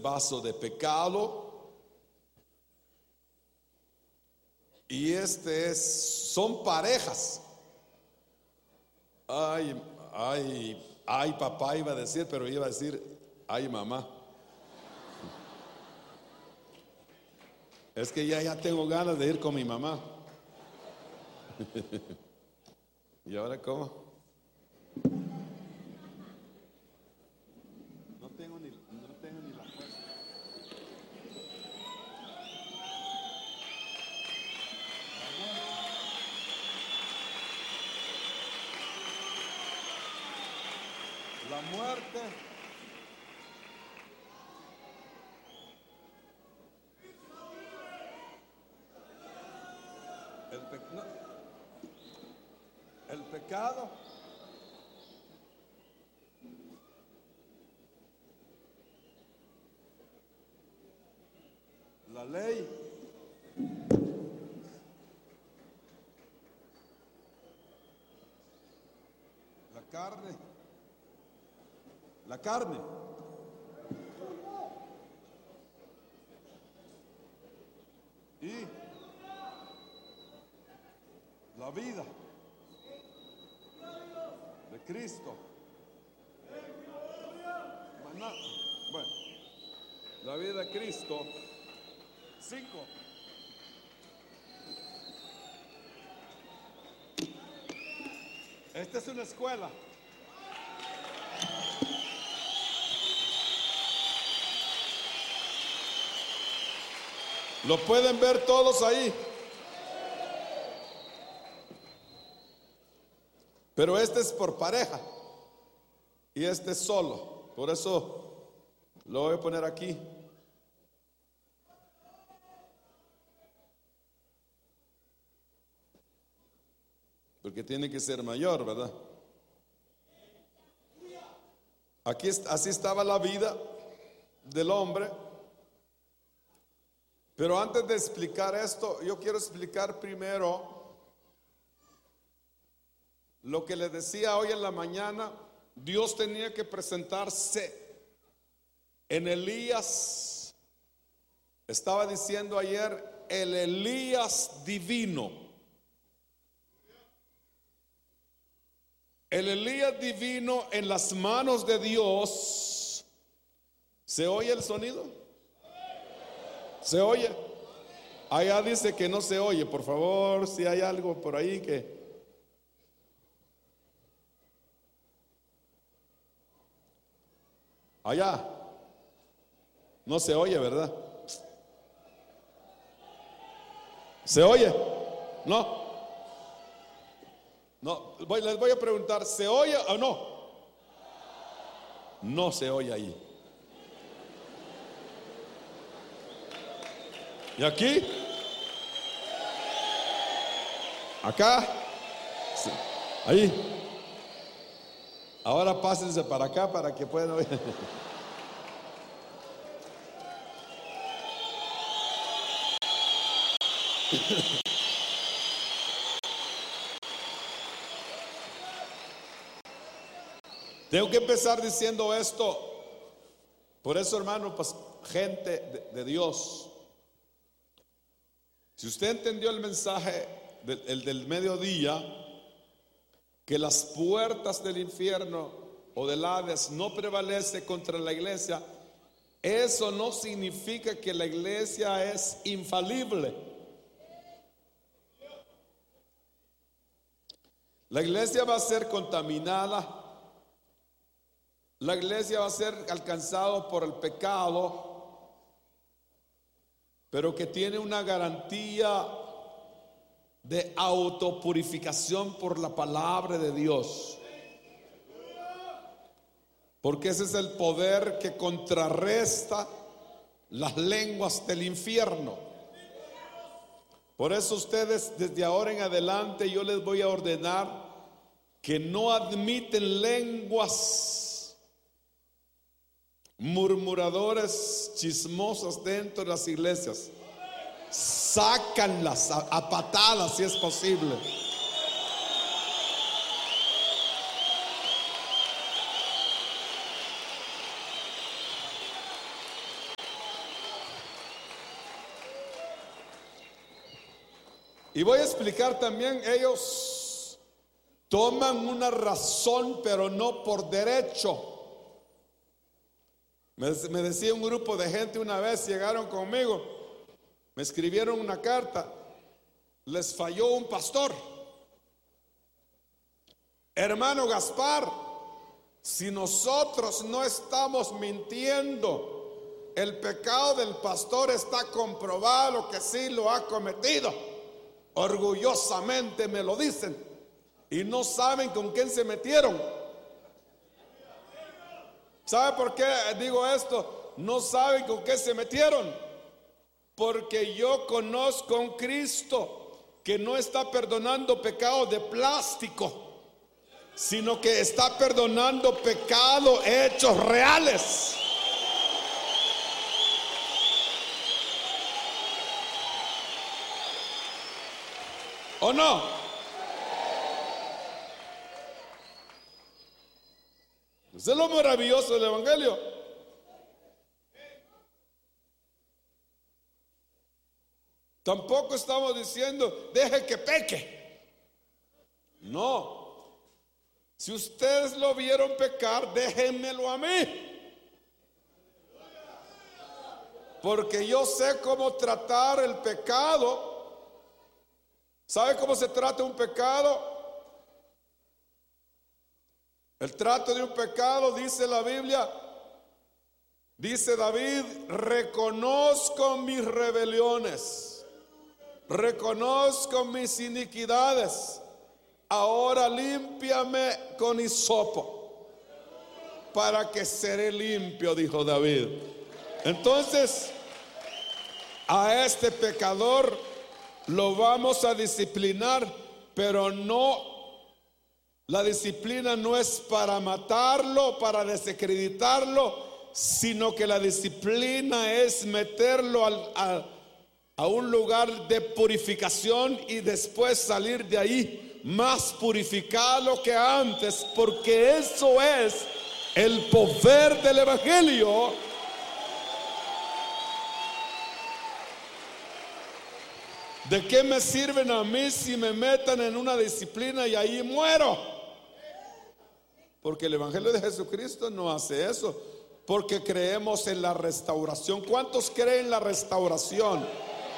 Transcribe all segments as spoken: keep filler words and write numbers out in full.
vaso de pecado. Y este es, son parejas. Ay, ay, ay, papá iba a decir, pero iba a decir, ay, mamá. Es que ya, ya tengo ganas de ir con mi mamá. ¿Y ahora cómo? No tengo ni, no tengo ni la fuerza. La muerte. El, pe no, el pecado. La ley. La carne. La carne. Y la vida de Cristo. Bueno, bueno, la vida de Cristo. Cinco. Esta es una escuela. Lo pueden ver todos ahí. Pero este es por pareja y este es solo. Por eso lo voy a poner aquí. Porque tiene que ser mayor, ¿verdad? Aquí así estaba la vida del hombre. Pero antes de explicar esto, yo quiero explicar primero lo que les decía hoy en la mañana. Dios tenía que presentarse en Elías. Estaba diciendo ayer, el Elías divino. El Elías divino en las manos de Dios. ¿Se oye el sonido? ¿Se oye? Allá dice que no se oye. Por favor, si hay algo por ahí que... Allá no se oye, ¿verdad? ¿Se oye? No. No, voy, les voy a preguntar, ¿se oye o no? No se oye ahí. ¿Y aquí? ¿Acá? Sí. Ahí. Ahora pásense para acá para que puedan oír. Tengo que empezar diciendo esto. Por eso, hermano, pues gente de, de Dios, si usted entendió el mensaje del, el del mediodía, que las puertas del infierno o del Hades no prevalece contra la iglesia, eso no significa que la iglesia es infalible. La iglesia va a ser contaminada. La iglesia va a ser alcanzada por el pecado, pero que tiene una garantía de autopurificación por la palabra de Dios. Porque ese es el poder que contrarresta las lenguas del infierno. Por eso ustedes desde ahora en adelante yo les voy a ordenar que no admiten lenguas murmuradores, chismosas dentro de las iglesias. Sácanlas a, a patadas si es posible. Y voy a explicar también, ellos toman una razón, pero no por derecho. Me, me decía un grupo de gente una vez, llegaron conmigo, me escribieron una carta, les falló un pastor. Hermano Gaspar, si nosotros no estamos mintiendo, el pecado del pastor está comprobado que sí lo ha cometido. Orgullosamente me lo dicen y no saben con quién se metieron. ¿Sabe por qué digo esto? No saben con qué se metieron. Porque yo conozco a un Cristo que no está perdonando pecados de plástico, sino que está perdonando pecados hechos reales. ¿O no? Eso es lo maravilloso del Evangelio. Tampoco estamos diciendo deje que peque. No. Si ustedes lo vieron pecar, déjenmelo a mí. Porque yo sé cómo tratar el pecado. ¿Sabe cómo se trata un pecado? El trato de un pecado, dice la Biblia, dice David, reconozco mis rebeliones, reconozco mis iniquidades, ahora límpiame con hisopo, para que seré limpio, dijo David. Entonces, a este pecador lo vamos a disciplinar, pero no, la disciplina no es para matarlo, para desacreditarlo, sino que la disciplina es meterlo al, a, a un lugar de purificación y después salir de ahí más purificado que antes, porque eso es el poder del Evangelio. ¿De qué me sirven a mí si me metan en una disciplina y ahí muero? Porque el Evangelio de Jesucristo no hace eso, porque creemos en la restauración. ¿Cuántos creen en la restauración?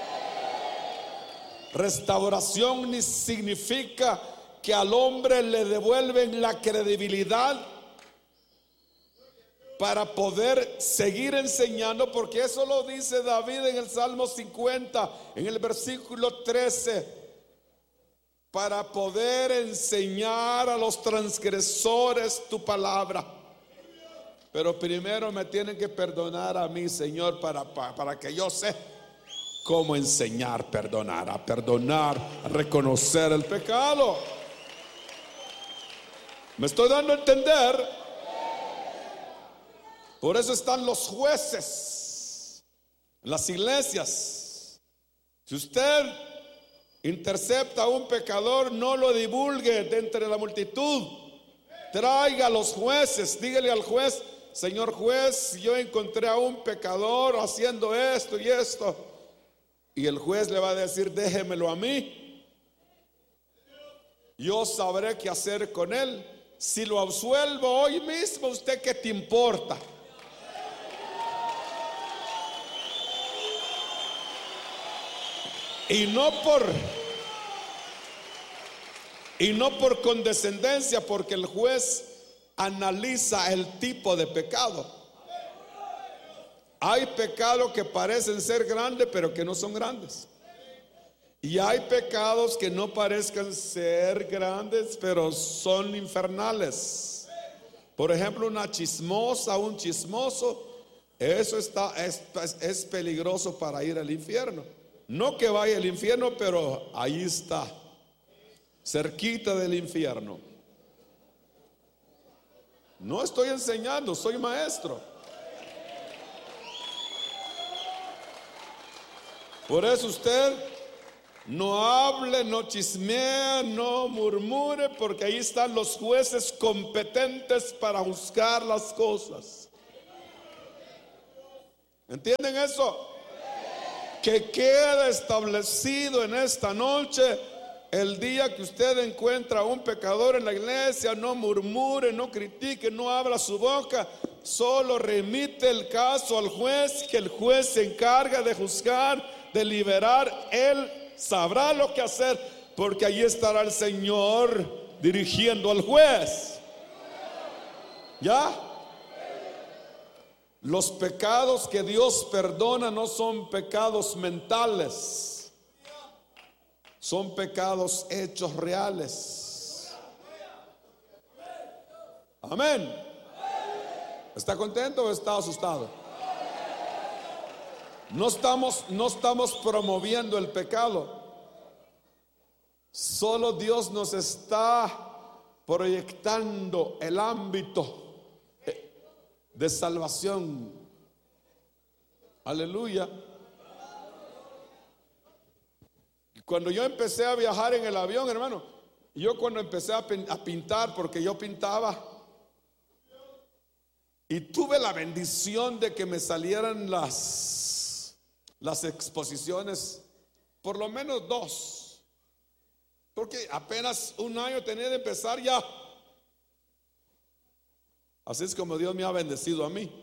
Restauración ni significa que al hombre le devuelven la credibilidad para poder seguir enseñando, porque eso lo dice David en el Salmo cincuenta, en el versículo trece, para poder enseñar a los transgresores tu palabra. Pero primero me tienen que perdonar a mí, Señor, para, para, para que yo sé cómo enseñar, perdonar, a perdonar, a reconocer el pecado. ¿Me estoy dando a entender? Por eso están los jueces en las iglesias. Si usted intercepta a un pecador, no lo divulgue de entre la multitud. Traiga a los jueces, dígale al juez: señor juez, yo encontré a un pecador haciendo esto y esto. Y el juez le va a decir: déjemelo a mí, yo sabré qué hacer con él. Si lo absuelvo hoy mismo, ¿usted qué te importa? Y no por y no por condescendencia, porque el juez analiza el tipo de pecado. Hay pecados que parecen ser grandes, pero que no son grandes. Y hay pecados que no parezcan ser grandes, pero son infernales. Por ejemplo, una chismosa, un chismoso, eso está, es, es peligroso para ir al infierno. No que vaya al infierno, pero ahí está, cerquita del infierno. No estoy enseñando, soy maestro. Por eso usted no hable, no chismee, no murmure, porque ahí están los jueces competentes para juzgar las cosas. ¿Entienden eso? que quede establecido en esta noche. El día que usted encuentra a un pecador en la iglesia, no murmure, no critique, no abra su boca, solo remite el caso al juez, que el juez se encarga de juzgar, de liberar. Él sabrá lo que hacer, porque allí estará el Señor dirigiendo al juez. ¿Ya? Los pecados que Dios perdona no son pecados mentales, son pecados hechos reales. Amén. ¿Está contento o está asustado? No estamos, no estamos promoviendo el pecado. Solo Dios nos está proyectando el ámbito de salvación. Aleluya. Cuando yo empecé a viajar en el avión, hermano, yo cuando empecé a pintar, porque yo pintaba, y tuve la bendición de que me salieran las, las exposiciones, por lo menos dos, porque apenas un año tenía de empezar ya. Así es como Dios me ha bendecido a mí.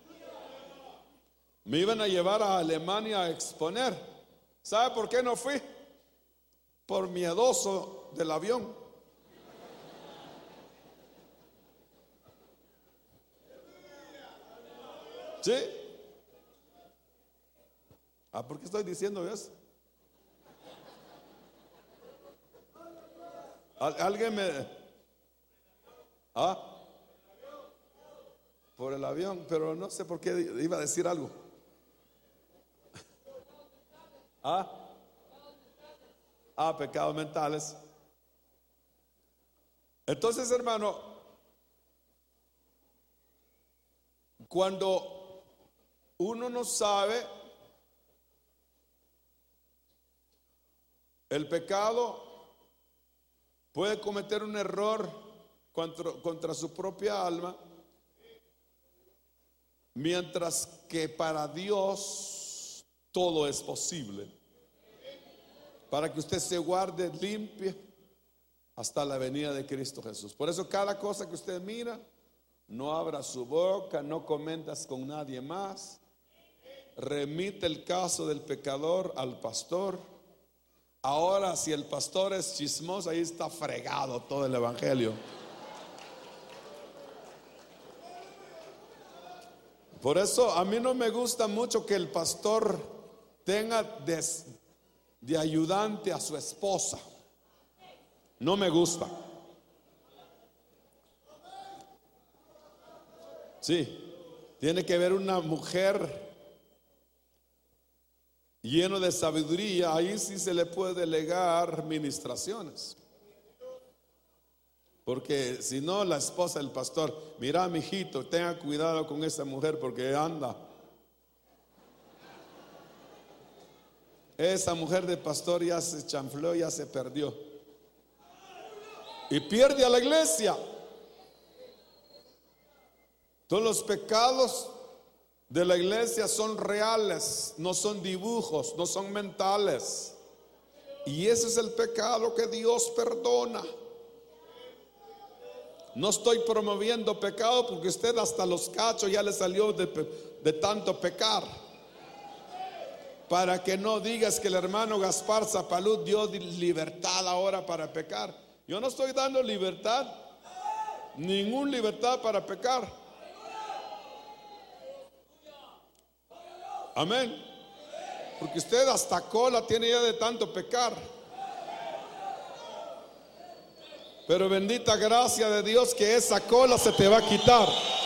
Me iban a llevar a Alemania a exponer. ¿Sabe por qué no fui? Por miedoso del avión. ¿Sí? Ah, ¿por qué estoy diciendo eso? Alguien me... Ah, por el avión, pero no sé por qué iba a decir algo. Ah, ah, pecados mentales. Entonces, hermano, cuando uno no sabe, el pecado puede cometer un error contra, contra su propia alma, mientras que para Dios todo es posible, para que usted se guarde limpio hasta la venida de Cristo Jesús. Por eso cada cosa que usted mira, no abra su boca, no comentas con nadie más, remite el caso del pecador al pastor. Ahora, si el pastor es chismoso, ahí está fregado todo el evangelio. Por eso a mí no me gusta mucho que el pastor tenga de, de ayudante a su esposa. No me gusta. Sí, tiene que haber una mujer lleno de sabiduría. Ahí sí se le puede delegar ministraciones. Porque si no, la esposa del pastor, mira, mijito, tenga cuidado con esa mujer porque anda. Esa mujer de pastor ya se chanfló, ya se perdió. Y pierde a la iglesia. Todos los pecados de la iglesia son reales, no son dibujos, no son mentales. Y ese es el pecado que Dios perdona. No estoy promoviendo pecado porque usted hasta los cachos ya le salió de, de tanto pecar. Para que no digas que el hermano Gaspar Zapalud dio libertad ahora para pecar. Yo no estoy dando libertad, ninguna libertad para pecar. Amén. Porque usted hasta cola tiene ya de tanto pecar. Pero bendita gracia de Dios que esa cola se te va a quitar.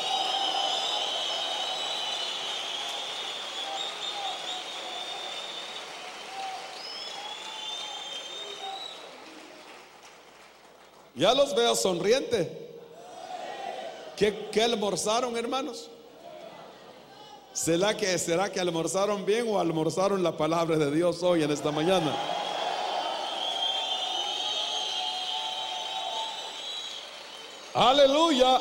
Ya los veo sonrientes. ¿Qué, qué almorzaron, hermanos? ¿Será que, ¿Será que almorzaron bien o almorzaron la palabra de Dios hoy en esta mañana? Aleluya.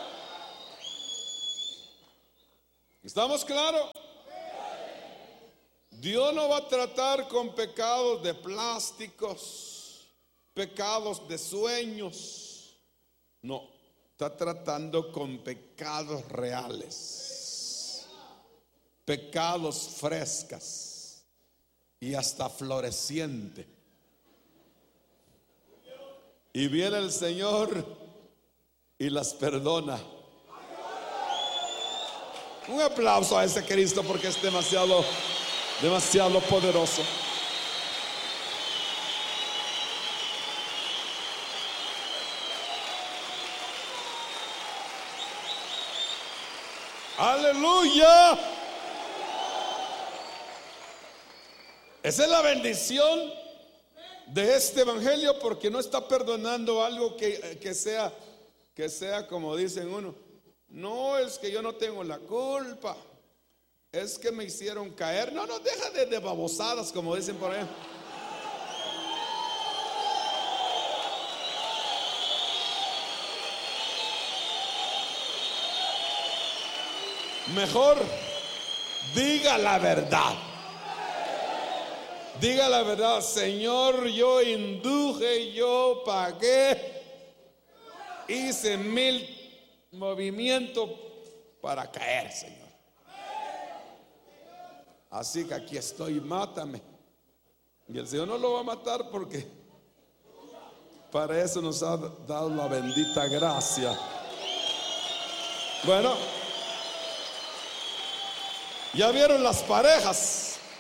¿Estamos claros? Dios no va a tratar con pecados de plásticos, pecados de sueños. No, está tratando con pecados reales, pecados frescas y hasta floreciente. Y viene el Señor y las perdona. Un aplauso a ese Cristo porque es demasiado, demasiado poderoso. Aleluya. Esa es la bendición de este evangelio, porque no está perdonando algo que, que sea, que sea como dicen uno. No, es que yo no tengo la culpa, es que me hicieron caer. No, no, deja de, de babosadas, como dicen por ahí. Mejor diga la verdad. Diga la verdad: Señor, yo induje, yo pagué, hice mil movimientos para caer, Señor. Así que aquí estoy, mátame. Y el Señor no lo va a matar, porque para eso nos ha dado la bendita gracia. Bueno, ya vieron las parejas.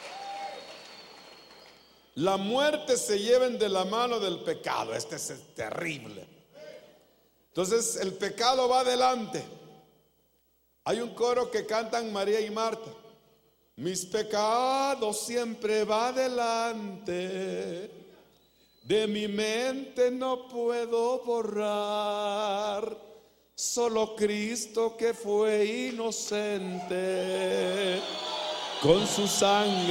La muerte se lleven de la mano del pecado. Este es terrible. Entonces el pecado va adelante. Hay un coro que cantan María y Marta: mis pecados siempre va adelante, de mi mente no puedo borrar, solo Cristo que fue inocente, con su sangre